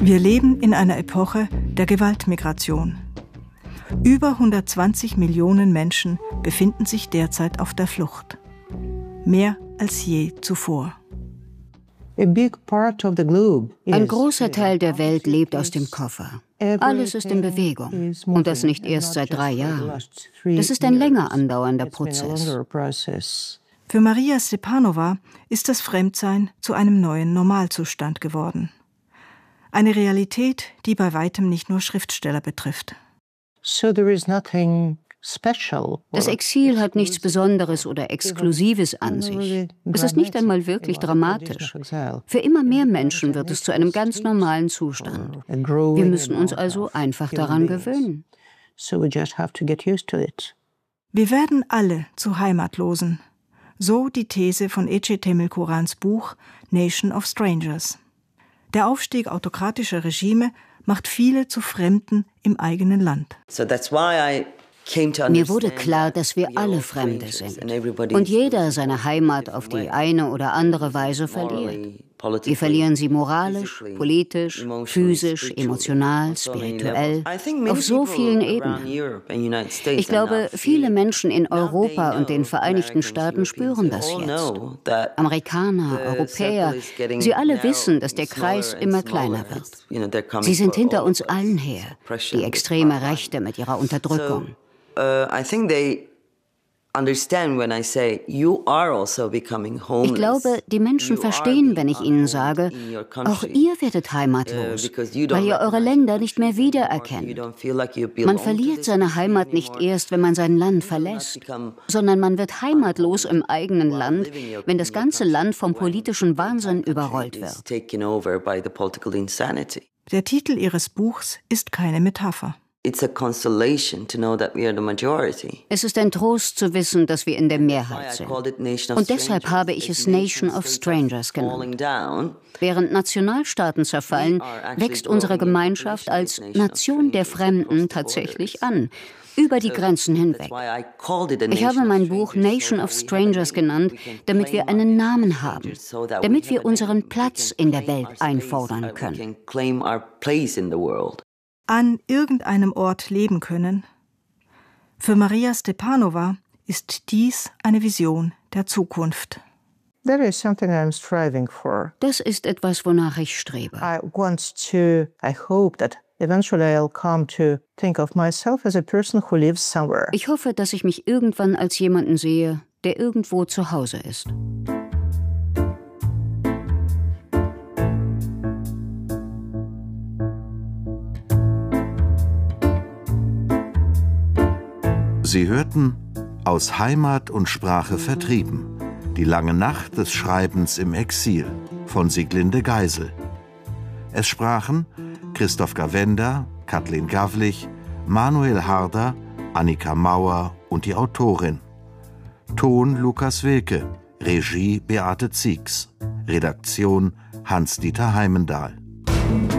Wir leben in einer Epoche der Gewaltmigration. Über 120 Millionen Menschen befinden sich derzeit auf der Flucht. Mehr als je zuvor. Ein großer Teil der Welt lebt aus dem Koffer. Alles ist in Bewegung. Und das nicht erst seit 3 Jahren. Das ist ein länger andauernder Prozess. Für Maria Stepanova ist das Fremdsein zu einem neuen Normalzustand geworden. Eine Realität, die bei weitem nicht nur Schriftsteller betrifft. Das Exil hat nichts Besonderes oder Exklusives an sich. Es ist nicht einmal wirklich dramatisch. Für immer mehr Menschen wird es zu einem ganz normalen Zustand. Wir müssen uns also einfach daran gewöhnen. Wir werden alle zu Heimatlosen. So die These von Ece Temelkurans Buch Nation of Strangers. Der Aufstieg autokratischer Regime macht viele zu Fremden im eigenen Land. Mir wurde klar, dass wir alle Fremde sind und jeder seine Heimat auf die eine oder andere Weise verliert. Wir verlieren sie moralisch, politisch, physisch, emotional, spirituell, auf so vielen Ebenen. Ich glaube, viele Menschen in Europa und den Vereinigten Staaten spüren das jetzt. Amerikaner, Europäer, sie alle wissen, dass der Kreis immer kleiner wird. Sie sind hinter uns allen her, die extreme Rechte mit ihrer Unterdrückung. Ich glaube, die Menschen verstehen, wenn ich ihnen sage, auch ihr werdet heimatlos, weil ihr eure Länder nicht mehr wiedererkennt. Man verliert seine Heimat nicht erst, wenn man sein Land verlässt, sondern man wird heimatlos im eigenen Land, wenn das ganze Land vom politischen Wahnsinn überrollt wird. Der Titel ihres Buchs ist keine Metapher. Es ist ein Trost zu wissen, dass wir in der Mehrheit sind. Und deshalb habe ich es Nation of Strangers genannt. Während Nationalstaaten zerfallen, wächst unsere Gemeinschaft als Nation der Fremden tatsächlich an, über die Grenzen hinweg. Ich habe mein Buch Nation of Strangers genannt, damit wir einen Namen haben, damit wir unseren Platz in der Welt einfordern können. An irgendeinem Ort leben können. Für Maria Stepanova ist dies eine Vision der Zukunft. Das ist etwas, wonach ich strebe. Ich hoffe, dass ich mich irgendwann als jemanden sehe, der irgendwo zu Hause ist. Sie hörten Aus Heimat und Sprache vertrieben. Die lange Nacht des Schreibens im Exil von Sieglinde Geisel. Es sprachen Christoph Gawenda, Kathleen Gawlich, Manuel Harder, Annika Mauer und die Autorin. Ton Lukas Wilke, Regie Beate Ziegs, Redaktion Hans-Dieter Heimendahl.